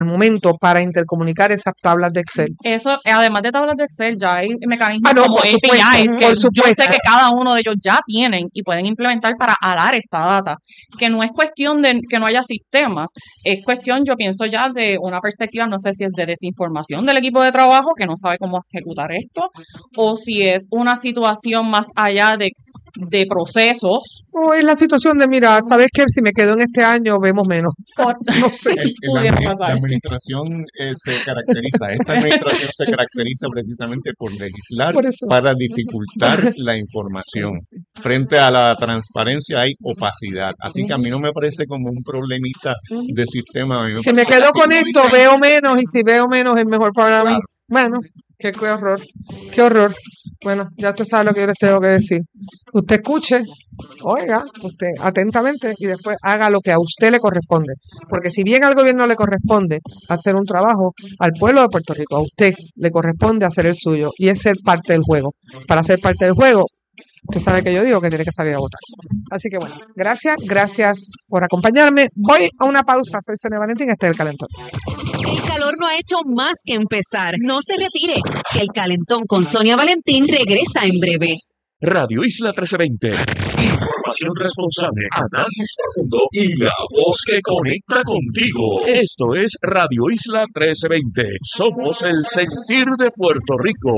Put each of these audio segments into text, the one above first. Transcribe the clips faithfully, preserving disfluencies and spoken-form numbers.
momento para intercomunicar esas tablas de Excel. Eso, además de tablas de Excel, ya hay mecanismos Ah, no, como por A P Is supuesto, que por yo supuesto. sé que cada uno de ellos ya tienen y pueden implementar para alar esta data. Que no es cuestión de que no haya sistemas, es cuestión, yo pienso ya de una perspectiva, no sé si es de desinformación del equipo de trabajo que no sabe cómo ejecutar esto, o si es una situación más allá de, de procesos. O es la situación de, mira, ¿sabes qué? Si me quedo en este año, vemos menos. Por, No sé. El- el pudiera admi- la pasar. administración eh, se caracteriza, esta administración se caracteriza precisamente por legislar Por eso. para dificultar la información. Frente a la transparencia hay opacidad, así que a mí no me parece como un problemita de sistema. A mí me Si me parece quedo que con sí, esto, veo menos, y si veo menos es mejor para mí. Claro. Bueno, qué, qué horror, qué horror. Bueno, ya usted sabe lo que yo les tengo que decir. Usted escuche, oiga, usted atentamente y después haga lo que a usted le corresponde. Porque si bien al gobierno le corresponde hacer un trabajo, al pueblo de Puerto Rico, a usted le corresponde hacer el suyo y es ser parte del juego. Para ser parte del juego, usted sabe que yo digo que tiene que salir a votar. Así que bueno, gracias, gracias por acompañarme. Voy a una pausa. Soy Sonia Valentín, este es El Calentón. El calor no ha hecho más que empezar. No se retire. El Calentón con Sonia Valentín regresa en breve. Radio Isla trece veinte. Información responsable, análisis profundo y la voz que conecta contigo. Esto es Radio Isla trece veinte. Somos el sentir de Puerto Rico.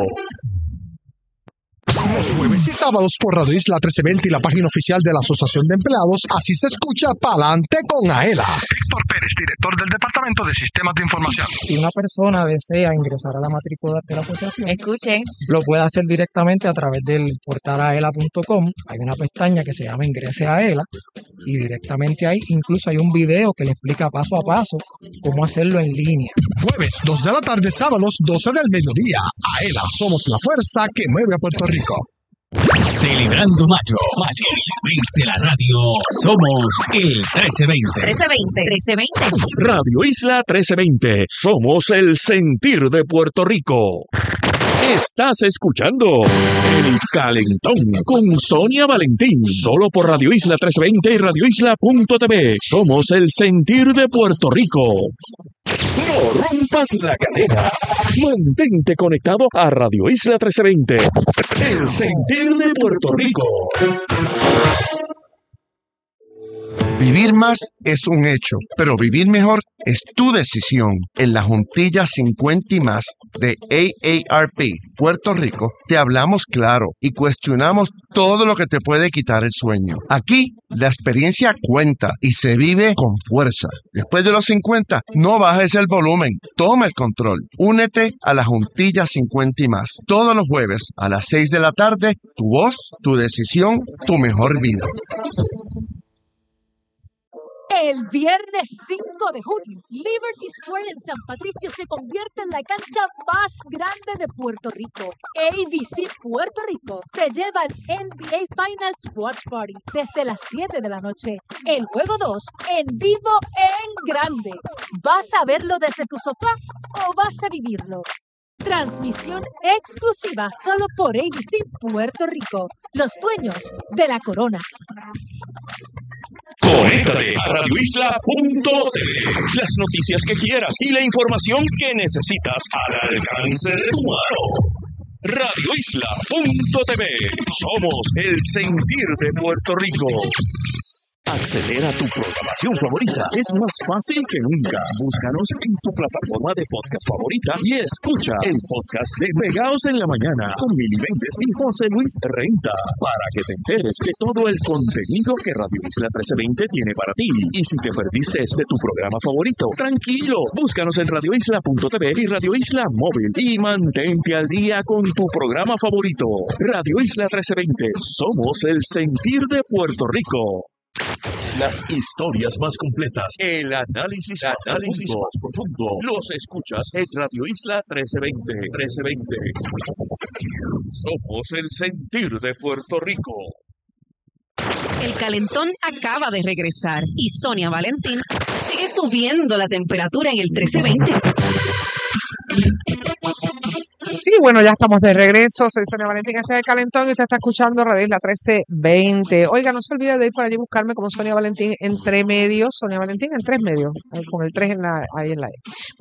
Los jueves y sábados por Radio Isla trece veinte y la página oficial de la Asociación de Empleados, así se escucha Pa'lante con Aela. Héctor Pérez, director del Departamento de Sistemas de Información. Si una persona desea ingresar a la matrícula de la asociación, Escuchen. lo puede hacer directamente a través del portal aela punto com. Hay una pestaña que se llama Ingrese a Aela y directamente ahí incluso hay un video que le explica paso a paso cómo hacerlo en línea. Jueves, dos de la tarde, sábados, doce del mediodía. Aela, somos la fuerza que mueve a Puerto Rico. Celebrando Mayo, Mayo, desde la radio, somos el trece veinte. trece veinte. trece veinte. Radio Isla trece veinte. Somos el sentir de Puerto Rico. Estás escuchando El Calentón con Sonia Valentín. Solo por Radio Isla trece veinte y radio isla punto t v. Somos el sentir de Puerto Rico. No rompas la cadena. Mantente conectado a Radio Isla trece veinte. El sentir de Puerto Rico. Vivir más es un hecho, pero vivir mejor es tu decisión. En la Juntilla cincuenta y más de A A R P Puerto Rico te hablamos claro y cuestionamos todo lo que te puede quitar el sueño. Aquí la experiencia cuenta y se vive con fuerza. Después de los cincuenta, no bajes el volumen, toma el control. Únete a la Juntilla cincuenta y más. Todos los jueves a las seis de la tarde, tu voz, tu decisión, tu mejor vida. El viernes cinco de junio, Liberty Square en San Patricio se convierte en la cancha más grande de Puerto Rico. A B C Puerto Rico te lleva al N B A Finals Watch Party desde las siete de la noche. El juego dos en vivo en grande. ¿Vas a verlo desde tu sofá o vas a vivirlo? Transmisión exclusiva solo por A B C Puerto Rico, los dueños de la corona. Conéctate a radio isla punto t v. Las noticias que quieras y la información que necesitas al alcance de tu mano. radio isla punto t v. Somos el sentir de Puerto Rico. Acceder a tu programación favorita es más fácil que nunca. Búscanos en tu plataforma de podcast favorita y escucha el podcast de Pegaos en la Mañana con Mili Méndez y José Luis Renta para que te enteres de todo el contenido que Radio Isla trece veinte tiene para ti. Y si te perdiste de tu programa favorito, tranquilo, búscanos en radio isla punto t v y Radio Isla Móvil y mantente al día con tu programa favorito. Radio Isla trece veinte, somos el sentir de Puerto Rico. Las historias más completas, el análisis, análisis más profundo, los escuchas en Radio Isla trece veinte. trece veinte. Somos el sentir de Puerto Rico. El calentón acaba de regresar y Sonia Valentín sigue subiendo la temperatura en el trece veinte. Sí, bueno, ya estamos de regreso. Soy Sonia Valentín, este es El Calentón y usted está escuchando Radio Isla trece veinte. Oiga, no se olvide de ir por allí y buscarme como Sonia Valentín entre medios. Sonia Valentín en tres medios, con el tres en la, ahí en la E.